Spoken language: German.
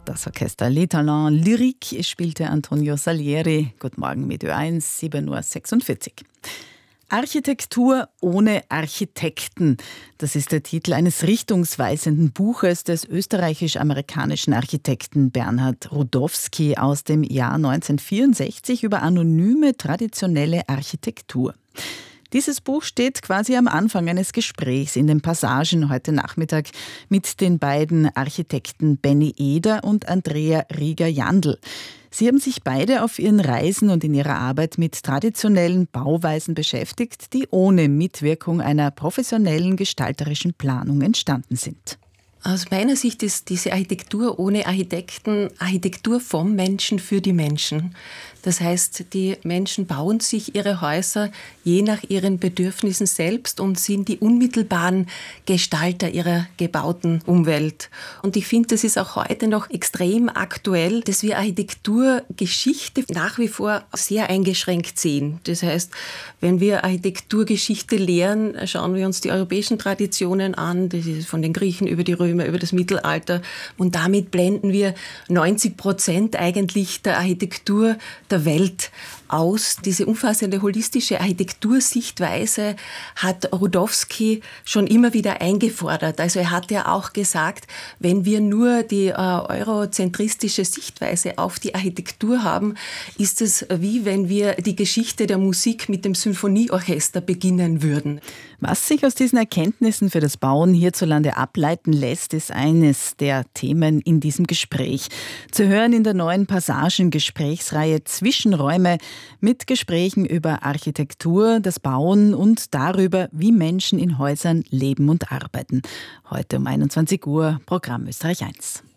Das Orchester Les Talents Lyrique spielte Antonio Salieri. Guten Morgen mit Ö1, 7.46 Uhr. Architektur ohne Architekten. Das ist der Titel eines richtungsweisenden Buches des österreichisch-amerikanischen Architekten Bernhard Rudowsky aus dem Jahr 1964 über anonyme, traditionelle Architektur. Dieses Buch steht quasi am Anfang eines Gesprächs in den Passagen heute Nachmittag mit den beiden Architekten Benny Eder und Andrea Rieger-Jandl. Sie haben sich beide auf ihren Reisen und in ihrer Arbeit mit traditionellen Bauweisen beschäftigt, die ohne Mitwirkung einer professionellen gestalterischen Planung entstanden sind. Aus meiner Sicht ist diese Architektur ohne Architekten Architektur vom Menschen für die Menschen. Das heißt, die Menschen bauen sich ihre Häuser je nach ihren Bedürfnissen selbst und sind die unmittelbaren Gestalter ihrer gebauten Umwelt. Und ich finde, das ist auch heute noch extrem aktuell, dass wir Architekturgeschichte nach wie vor sehr eingeschränkt sehen. Das heißt, wenn wir Architekturgeschichte lehren, schauen wir uns die europäischen Traditionen an, das ist von den Griechen über die Römer, über das Mittelalter. Und damit blenden wir 90% eigentlich der Architektur der Welt aus. Diese umfassende holistische Architektursichtweise hat Rudowsky schon immer wieder eingefordert. Also er hat ja auch gesagt, wenn wir nur die eurozentristische Sichtweise auf die Architektur haben, ist es wie wenn wir die Geschichte der Musik mit dem Symphonieorchester beginnen würden. Was sich aus diesen Erkenntnissen für das Bauen hierzulande ableiten lässt, ist eines der Themen in diesem Gespräch. Zu hören in der neuen Passagen-Gesprächsreihe Zwischenräume mit Gesprächen über Architektur, das Bauen und darüber, wie Menschen in Häusern leben und arbeiten. Heute um 21 Uhr, Programm Österreich 1.